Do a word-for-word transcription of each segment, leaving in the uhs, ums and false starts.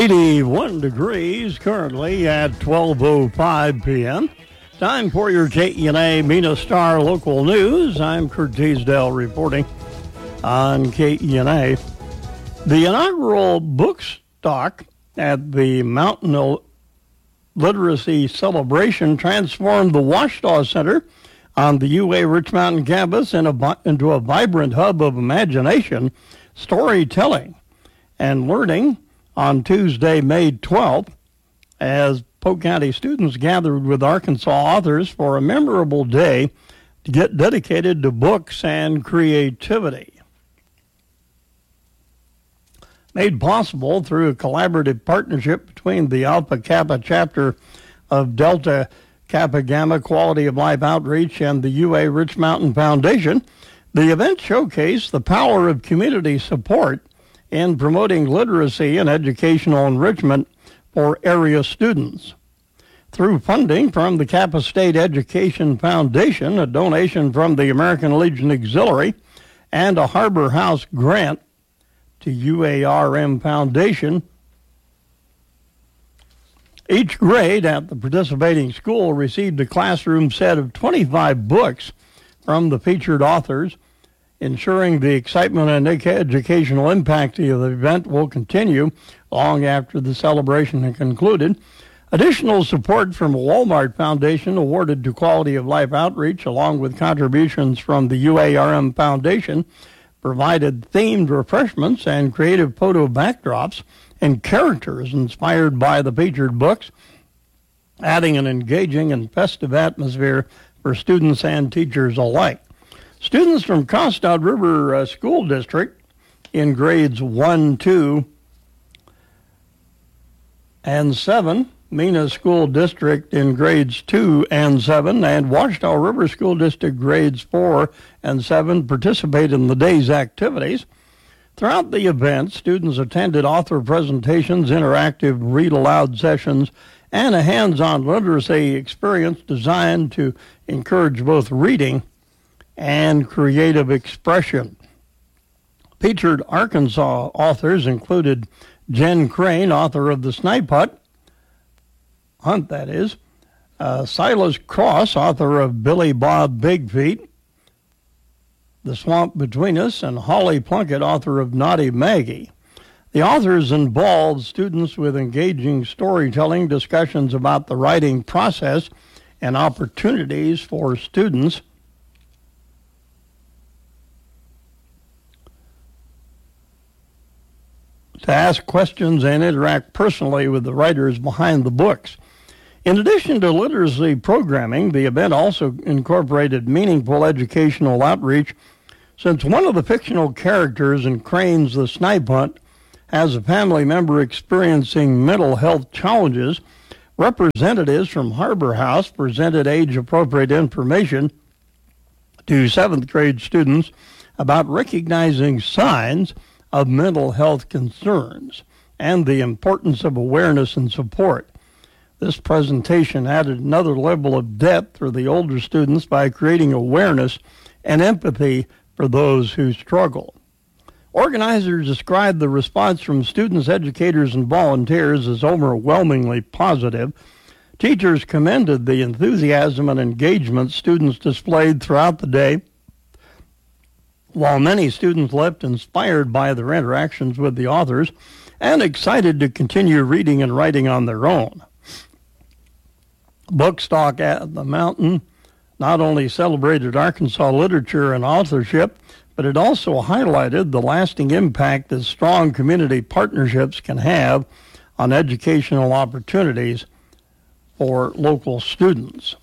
eighty-one degrees currently at twelve oh five p.m. Time for your K E N A Mena Star local news. I'm Kurt Teasdale reporting on K E N A. The inaugural book stock at the Mountain Literacy Celebration transformed the Ouachita Center on the U A Rich Mountain campus in a, into a vibrant hub of imagination, storytelling, and learning on Tuesday, May twelfth, as Polk County students gathered with Arkansas authors for a memorable day to get dedicated to books and creativity. Made possible through a collaborative partnership between the Alpha Kappa chapter of Delta Kappa Gamma Quality of Life Outreach and the U A Rich Mountain Foundation, the event showcased the power of community support in promoting literacy and educational enrichment for area students. Through funding from the Kappa State Education Foundation, a donation from the American Legion Auxiliary, and a Harbor House grant to U A R M Foundation, each grade at the participating school received a classroom set of twenty-five books from the featured authors, ensuring the excitement and educational impact of the event will continue long after the celebration has concluded. Additional support from Walmart Foundation awarded to Quality of Life Outreach, along with contributions from the U A R M Foundation, provided themed refreshments and creative photo backdrops and characters inspired by the featured books, adding an engaging and festive atmosphere for students and teachers alike. Students from Costard River uh, School District in grades one, two, and seven, Mena School District in grades two and seven, and Ouachita River School District grades four and seven participate in the day's activities. Throughout the event, students attended author presentations, interactive read-aloud sessions, and a hands-on literacy experience designed to encourage both reading and creative expression. Featured Arkansas authors included Jen Crane, author of The Snipe Hut, Hunt, that is, uh, Silas Cross, author of Billy Bob Big Feet, The Swamp Between Us, and Holly Plunkett, author of Naughty Maggie. The authors involved students with engaging storytelling, discussions about the writing process, and opportunities for students to ask questions and interact personally with the writers behind the books. In addition to literacy programming, the event also incorporated meaningful educational outreach, since one of the fictional characters in Crane's The Snipe Hunt has a family member experiencing mental health challenges. Representatives from Harbor House presented age-appropriate information to seventh grade students about recognizing signs of mental health concerns and the importance of awareness and support. This presentation added another level of depth for the older students by creating awareness and empathy for those who struggle. Organizers described the response from students, educators, and volunteers as overwhelmingly positive. Teachers commended the enthusiasm and engagement students displayed throughout the day, while many students left inspired by their interactions with the authors and excited to continue reading and writing on their own. Bookstock at the Mountain not only celebrated Arkansas literature and authorship, but it also highlighted the lasting impact that strong community partnerships can have on educational opportunities for local students.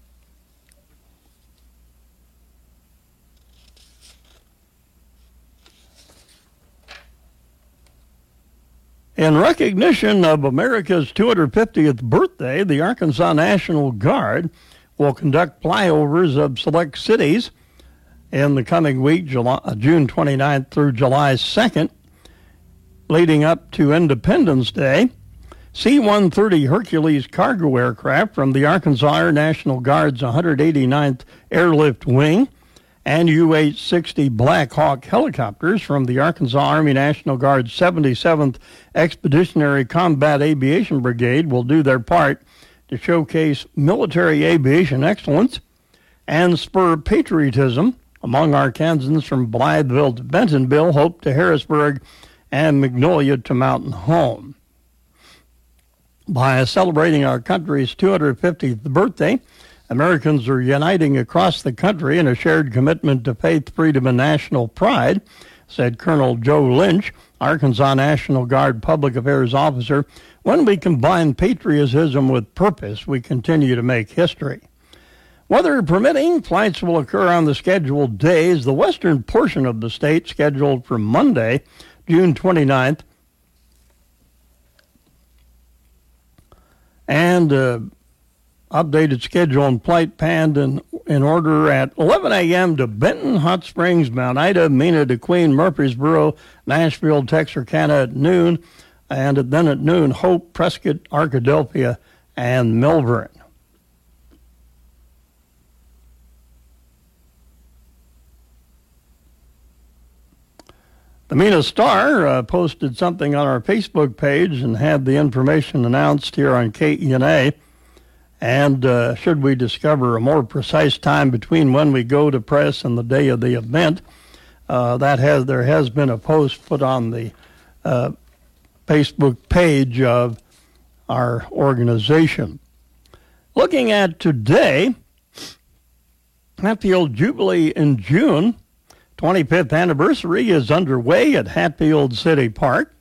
In recognition of America's two hundred fiftieth birthday, the Arkansas National Guard will conduct flyovers of select cities in the coming week, July, June twenty-ninth through July second, leading up to Independence Day. C one thirty Hercules cargo aircraft from the Arkansas Air National Guard's one hundred eighty-ninth Airlift Wing and U H sixty Black Hawk helicopters from the Arkansas Army National Guard's seventy-seventh Expeditionary Combat Aviation Brigade will do their part to showcase military aviation excellence and spur patriotism among Arkansans from Blytheville to Bentonville, Hope to Harrisburg, and Magnolia to Mountain Home. By celebrating our country's two hundred fiftieth birthday, Americans are uniting across the country in a shared commitment to faith, freedom, and national pride, said Colonel Joe Lynch, Arkansas National Guard Public Affairs Officer. When we combine patriotism with purpose, we continue to make history. Weather permitting, flights will occur on the scheduled days. The western portion of the state scheduled for Monday, June twenty-ninth, and uh, updated schedule and flight planned in, in order at eleven a.m. to Benton, Hot Springs, Mount Ida, Mena, DeQueen, Murfreesboro, Nashville, Texarkana at noon, and then at noon, Hope, Prescott, Arkadelphia, and Melbourne. The Mena Star uh, posted something on our Facebook page and had the information announced here on K E N A. And uh, should we discover a more precise time between when we go to press and the day of the event, uh, that has there has been a post put on the uh, Facebook page of our organization. Looking at today, Hatfield Jubilee in June. twenty-fifth anniversary is underway at Hatfield City Park.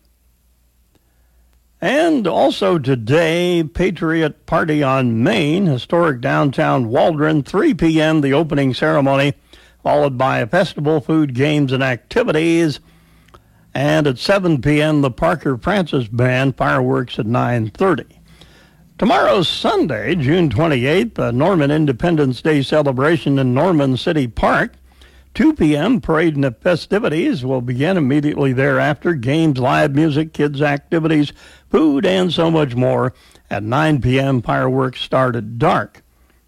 And also today, Patriot Party on Main, historic downtown Waldron, three p.m., the opening ceremony, followed by a festival, food, games, and activities. And at seven p.m., the Parker Francis Band, fireworks at nine thirty. Tomorrow's Sunday, June twenty-eighth, the Norman Independence Day celebration in Norman City Park. two p.m., parade and festivities will begin immediately thereafter. Games, live music, kids' activities, food, and so much more. At nine p.m., fireworks start at dark.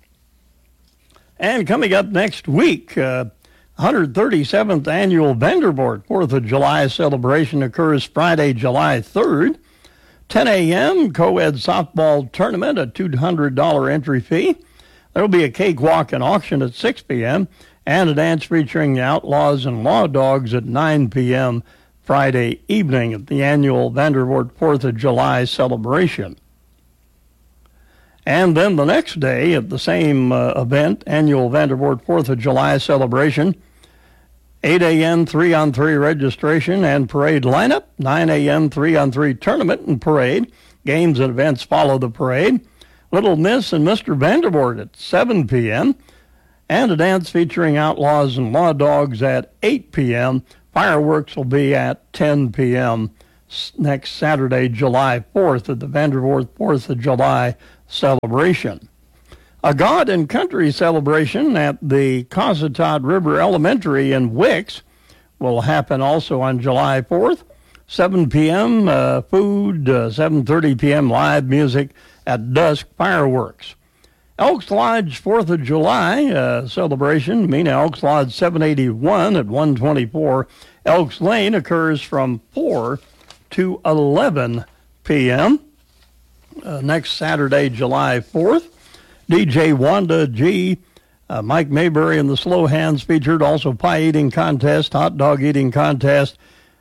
And coming up next week, uh, one hundred thirty-seventh Annual Vanderbilt fourth of July celebration occurs Friday, July third. ten a.m., co-ed softball tournament, a two hundred dollars entry fee. There will be a cakewalk and auction at six p.m., and a dance featuring the Outlaws and Law Dogs at nine p.m. Friday evening at the annual Vanderbilt fourth of July celebration. And then the next day at the same uh, event, annual Vanderbilt fourth of July celebration, eight a.m. three on three registration and parade lineup, nine a.m. three on three tournament and parade. Games and events follow the parade. Little Miss and Mister Vanderbilt at seven p.m., and a dance featuring Outlaws and Law Dogs at eight p.m. Fireworks will be at ten p.m. next Saturday, July fourth, at the Vanderbilt fourth of July celebration. A God and Country celebration at the Cossatot River Elementary in Wicks will happen also on July fourth. seven p.m. Uh, food, uh, seven thirty p.m. live music, at dusk fireworks. Elks Lodge fourth of July uh, celebration, Mena Elks Lodge seven eighty-one at one twenty-four Elks Lane occurs from four to eleven p.m. Uh, next Saturday, July fourth. D J Wanda G, uh, Mike Mayberry and the Slow Hands featured. Also pie eating contest, hot dog eating contest,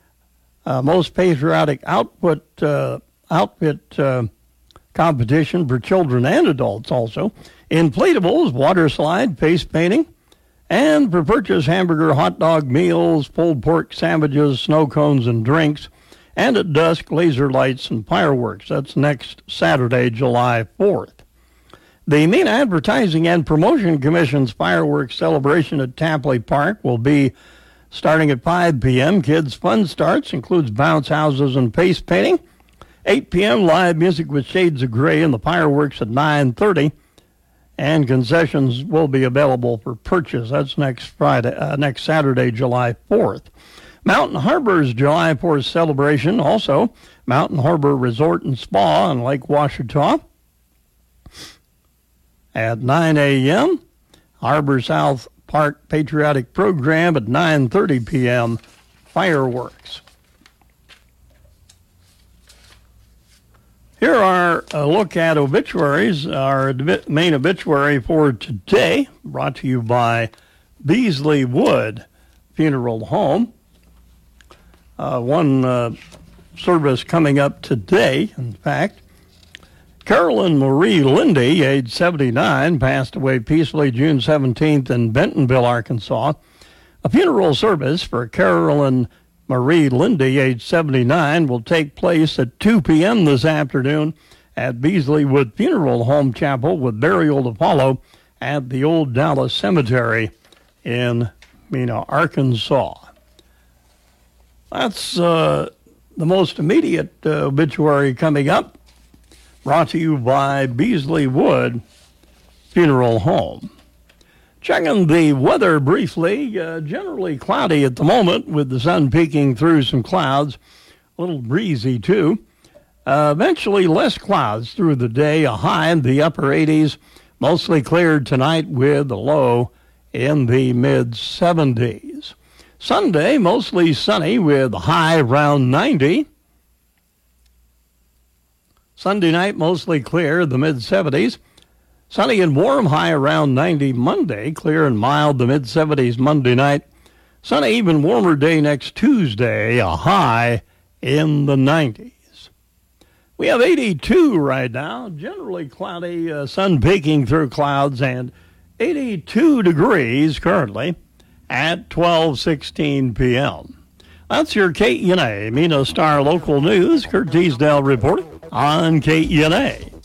uh, most patriotic output uh, outfit uh, competition for children and adults also. Inflatables, water slide, face painting, and for purchase hamburger, hot dog meals, pulled pork sandwiches, snow cones, and drinks. And at dusk, laser lights and fireworks. That's next Saturday, July fourth. The Mena Advertising and Promotion Commission's fireworks celebration at Tapley Park will be starting at five p.m. Kids' fun starts, includes bounce houses and face painting. eight p.m. live music with Shades of Gray and the fireworks at nine thirty. And concessions will be available for purchase. That's next Friday, uh, next Saturday, July fourth. Mountain Harbor's July fourth celebration, also Mountain Harbor Resort and Spa on Lake Ouachita at nine a.m. Harbor South Park patriotic program at nine thirty p.m. Fireworks. Here are a look at obituaries. Our main obituary for today, brought to you by Beasley Wood Funeral Home. Uh, one uh, service coming up today, in fact. Carolyn Marie Lindy, age seventy-nine, passed away peacefully June seventeenth in Bentonville, Arkansas. A funeral service for Carolyn Marie Lindy, age seventy-nine, will take place at two p.m. this afternoon at Beasley Wood Funeral Home Chapel, with burial to follow at the Old Dallas Cemetery in Mena, Arkansas. That's uh, the most immediate uh, obituary coming up, brought to you by Beasley Wood Funeral Home. Checking the weather briefly, uh, generally cloudy at the moment with the sun peeking through some clouds, a little breezy too. Uh, eventually less clouds through the day, a high in the upper eighties, mostly cleared tonight with a low in the mid seventies. Sunday, mostly sunny with a high around ninety. Sunday night, mostly clear, the mid seventies. Sunny and warm, high around ninety Monday. Clear and mild, the mid seventies Monday night. Sunny, even warmer day next Tuesday, a high in the nineties. We have eighty-two right now, generally cloudy, uh, sun peeking through clouds, and eighty-two degrees currently at twelve sixteen p.m. That's your K E N A Mena Star Local News. Kurt Teasdale reporting on K E N A.